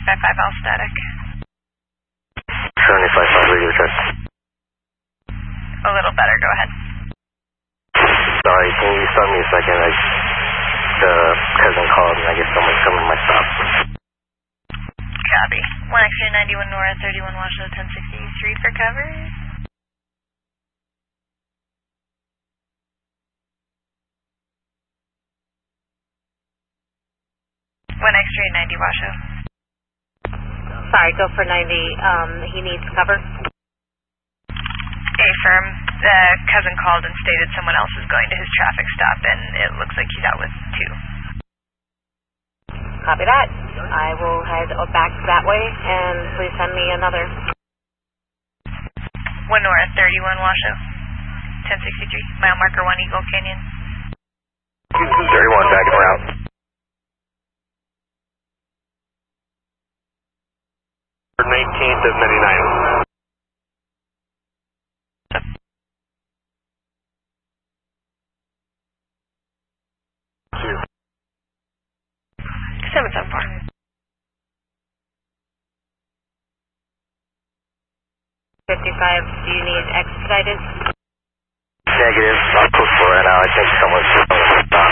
755 all static. 755 radio check. A little better, go ahead. Sorry, can you stop me a second? The cousin called and I guess someone's coming to my stop. Copy. 1X-ray 91 Nora, 31 Washoe, 1063 for cover. 1X-ray 90 Washoe. Sorry, go for 90. He needs cover. Affirm. The cousin called and stated someone else is going to his traffic stop, and it looks like he's out with 2. Copy that. I will head back that way, and please send me another. 1 Nora, 31 Washoe, 1063. Mile marker 1 Eagle Canyon. 31 back and route. For 19th of 99. Q. 774. 55, do you need expedited? Negative. I'll push for right now. I think someone's